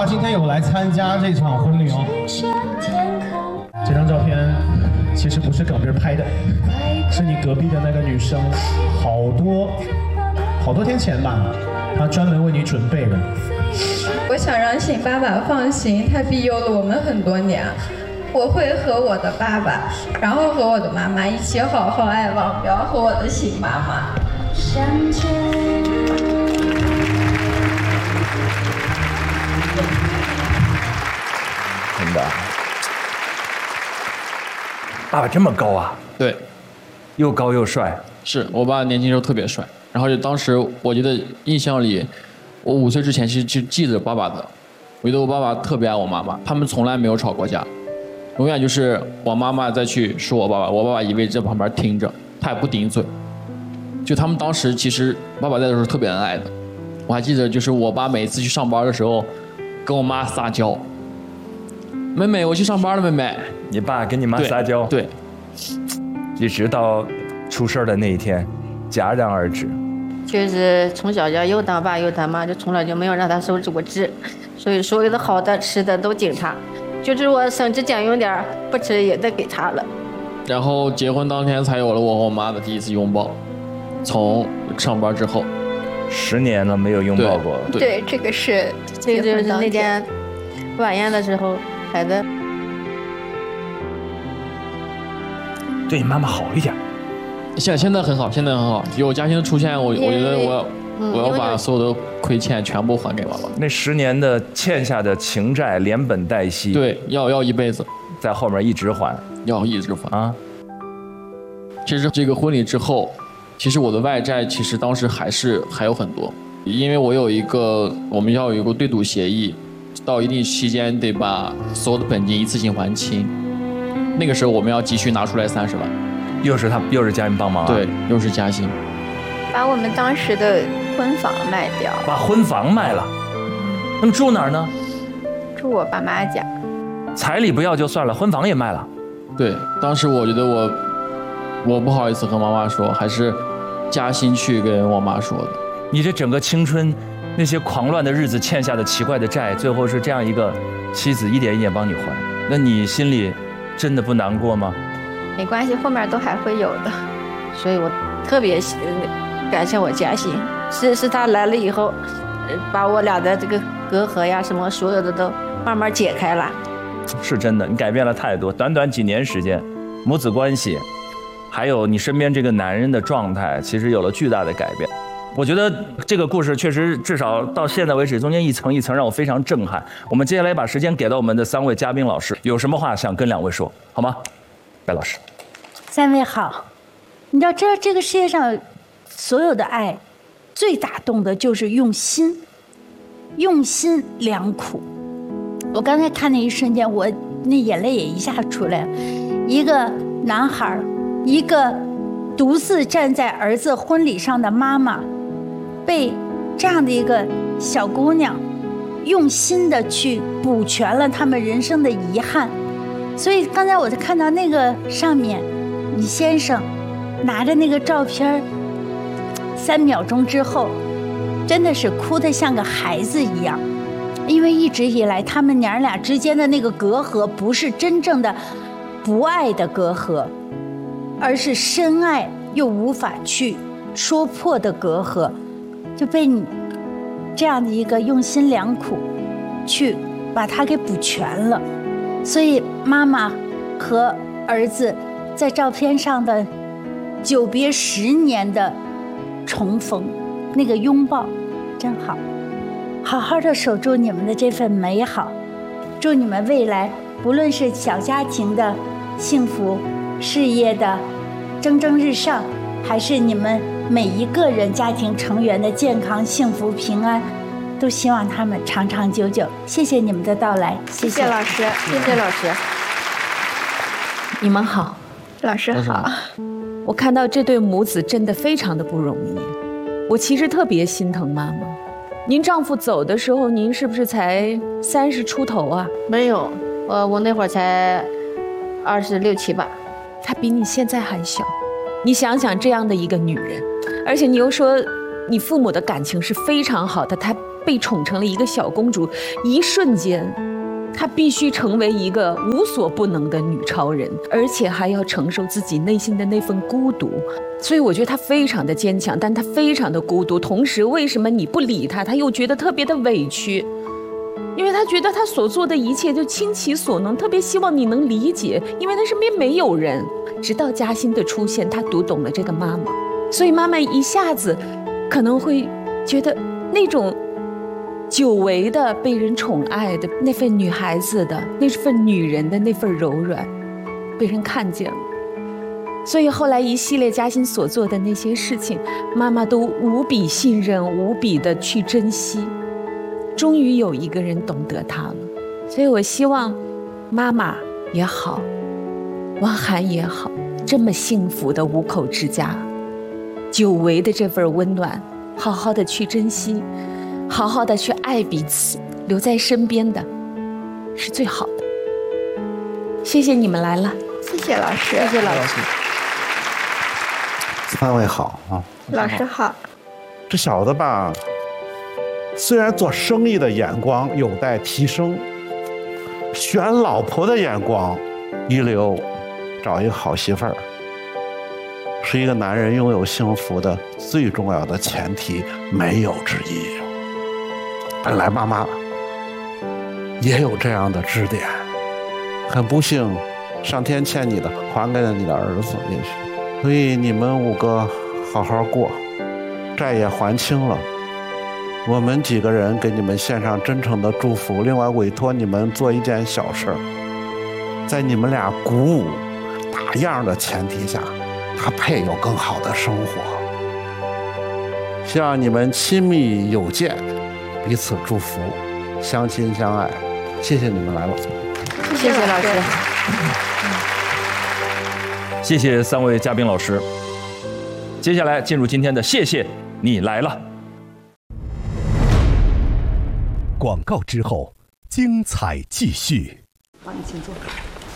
爸今天有来参加这场婚礼哦。这张照片其实不是耿斌拍的，是你隔壁的那个女生，好多天前吧，她专门为你准备的。 我想让邢爸爸放心，他庇佑了我们很多年。我会和我的爸爸，然后和我的妈妈一起好好爱王彪和我的邢妈妈。 真的，爸爸这么高啊？ 对， 又高又帅。 是我爸年轻时候特别帅，然后就当时我觉得印象里，我5岁之前其实就记着爸爸的，我觉得我爸爸特别爱我妈妈，他们从来没有吵过架。永远就是我妈妈再去说我爸爸，我爸爸一味在旁边听着，他也不顶嘴。就他们当时其实爸爸在的时候特别恩爱的，我还记得就是我爸每次去上班的时候，跟我妈撒娇。妹妹，我去上班了，妹妹。 你爸跟你妈撒娇。 对。 一直到出事的那一天，戛然而止。 就是从小就又当爸又当妈，就从来就没有让他受过制，所以所有的好的吃的都经他。就是我省吃俭用点不吃也得给他了。 然后结婚当天才有了我和我妈的第一次拥抱，从上班之后 ，10年了没有拥抱过。 对，这个是就是那天晚宴的时候拍的。 对你妈妈好一点。 现在很好，现在很好。有嘉欣的出现，我觉得我要把所有的亏欠全部还给爸爸。 那10年的欠下的情债连本带息。 对，要一辈子， 在后面一直还， 要一直还啊。 其实这个婚礼之后，其实我的外债其实当时还有很多，因为我们要有一个对赌协议，到一定期间得把所有的本金一次性还清。那个时候我们要急需拿出来30万。 又是嘉欣帮忙啊？ 对，又是嘉欣。 把我们当时的婚房卖掉。 把婚房卖了？那么住哪儿呢？ 住我爸妈家。 彩礼不要就算了，婚房也卖了？ 对，当时我觉得我不好意思和妈妈说，还是嘉欣去跟我妈说的。 你这整个青春，那些狂乱的日子欠下的奇怪的债，最后是这样一个妻子一点一点帮你还，那你心里真的不难过吗？ 没关系，后面都还会有的。 所以我特别感谢我嘉欣，是他来了以后，把我俩的这个隔阂呀什么所有的都慢慢解开了。 是真的，你改变了太多，短短几年时间，母子关系，还有你身边这个男人的状态，其实有了巨大的改变。我觉得这个故事确实至少到现在为止，中间一层一层让我非常震撼。我们接下来把时间给到我们的3位嘉宾老师，有什么话想跟2位说，好吗？白老师。 3位好。你知道这个世界上所有的爱最打动的就是用心良苦。我刚才看那一瞬间，我那眼泪也一下出来了。一个男孩，一个独自站在儿子婚礼上的妈妈，被这样的一个小姑娘用心的去补全了他们人生的遗憾。所以刚才我在看到那个上面，你先生拿着那个照片，3秒钟之后真的是哭得像个孩子一样。因为一直以来他们娘俩之间的那个隔阂不是真正的不爱的隔阂，而是深爱又无法去说破的隔阂，就被你这样的一个用心良苦去把它给补全了。所以妈妈和儿子在照片上的久别10年的重逢，那个拥抱真好。好好的守住你们的这份美好，祝你们未来不论是小家庭的幸福，事业的蒸蒸日上，还是你们每一个人家庭成员的健康幸福平安，都希望他们长长久久。谢谢你们的到来。 谢谢老师。谢谢老师。 你们好。 老师好。 我看到这对母子真的非常的不容易，我其实特别心疼妈妈。您丈夫走的时候，您是不是才30出头啊？ 没有，我那会儿才26、7吧。 他比你现在还小。你想想这样的一个女人，而且你又说你父母的感情是非常好的，他被宠成了一个小公主，一瞬间，她必须成为一个无所不能的女超人，而且还要承受自己内心的那份孤独。所以我觉得她非常的坚强，但她非常的孤独。同时，为什么你不理她，她又觉得特别的委屈？因为她觉得她所做的一切就倾其所能，特别希望你能理解，因为她身边没有人。直到嘉欣的出现，她读懂了这个妈妈，所以妈妈一下子可能会觉得那种久违的被人宠爱的那份女孩子的那份女人的那份柔软被人看见了。所以后来一系列嘉欣所做的那些事情，妈妈都无比信任，无比的去珍惜。终于有一个人懂得她了。所以我希望妈妈也好，汪涵也好，这么幸福的五口之家，久违的这份温暖，好好的去珍惜，好好的去爱彼此，留在身边的是最好的。谢谢你们来了， 谢谢老师， 谢谢老师。 三位好啊， 老师好。 这小子吧，虽然做生意的眼光有待提升，选老婆的眼光一流，找一个好媳妇儿是一个男人拥有幸福的最重要的前提，没有之一。本来妈妈也有这样的支点，很不幸，上天欠你的还给了你的儿子，也许。所以你们5个好好过，债也还清了。我们几个人给你们献上真诚的祝福，另外委托你们做一件小事，在你们俩鼓舞打样的前提下，他配有更好的生活。希望你们亲密有间，彼此祝福，相亲相爱。谢谢你们来了， 谢谢老师。 谢谢3位嘉宾老师。接下来进入今天的谢谢你来了。 广告之后，精彩继续。 好，你请坐。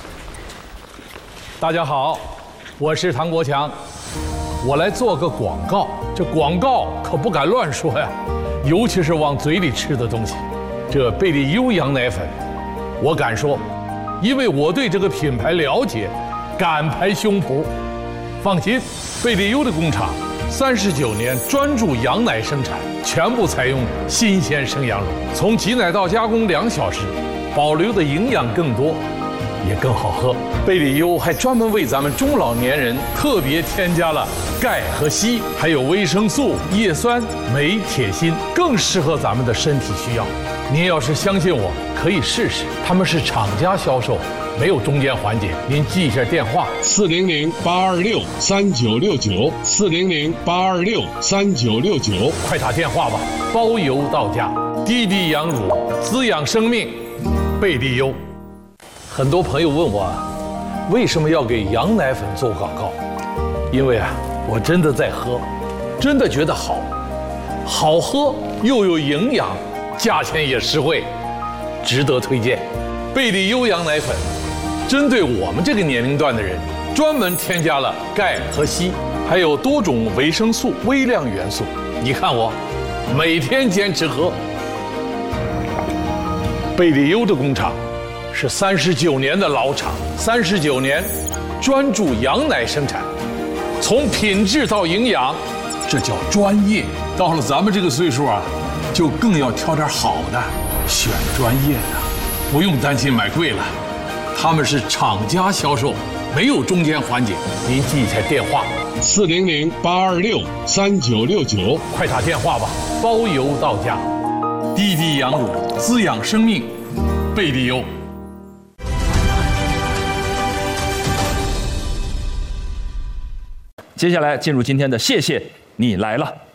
大家好，我是唐国强，我来做个广告。这广告可不敢乱说呀，尤其是往嘴里吃的东西。这贝利优羊奶粉，我敢说，因为我对这个品牌了解，敢拍胸脯。放心，贝利优的工厂39年专注羊奶生产，全部采用新鲜生羊乳，从挤奶到加工2小时，保留的营养更多，也更好喝。贝利优还专门为咱们中老年人特别添加了钙和硒，还有维生素、叶酸、镁、铁、锌，更适合咱们的身体需要。您要是相信我，可以试试。他们是厂家销售，没有中间环节。您记一下电话：400-826-3969，400-826-3969，快打电话吧，包邮到家。滴滴羊乳，滋养生命，贝利优。很多朋友问我，为什么要给羊奶粉做广告？因为我真的在喝，真的觉得好，好喝又有营养，价钱也实惠，值得推荐。贝利优羊奶粉针对我们这个年龄段的人，专门添加了钙和硒，还有多种维生素、微量元素。你看我每天坚持喝。贝利优的工厂是39年的老厂，39年专注羊奶生产，从品质到营养，这叫专业。到了咱们这个岁数就更要挑点好的，选专业的，不用担心买贵了。他们是厂家销售，没有中间环节。您记一下电话：400-826-3969，快打电话吧，包邮到家。滴滴羊乳，滋养生命，贝利优。 接下来进入今天的谢谢你来了。